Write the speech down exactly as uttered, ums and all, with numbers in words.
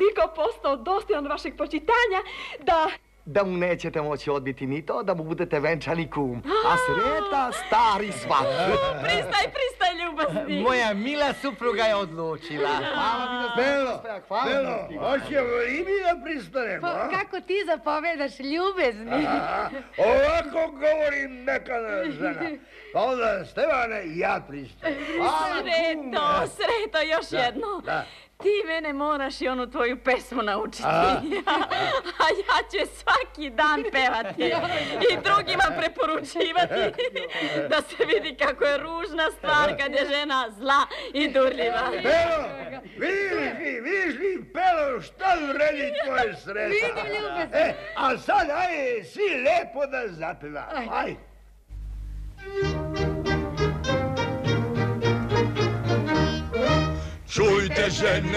toliko postao dostojan vašeg počitanja da... Da mu nećete moći odbiti ni to, da mu budete venčani kum. A Sreta, stari svat. Pristaj, pristaj, ljubazni. Moja mila supruga je odlučila. Hvala mi da ste... Belo, Belo, hoćemo i mi da pristanemo, a? Kako ti zapovedaš, ljubezni? Ovako govorim nekada žena. Pa onda, Stevane, ja pristajem. Sreto, Sreto, još jedno. Ti mene moraš i onu tvoju pesmu naučiti. A ja ću je svaki dan pevati i drugima preporučivati da se vidi kako je ružna stvar kad je žena zla i durljiva. Belo, vidiš li, vidiš li, Belo, šta vredi tvoje Sreta? Vidim, ljubazni. E, a sad, ajde, svi lepo da zapeva. Ajde. Čujte žene,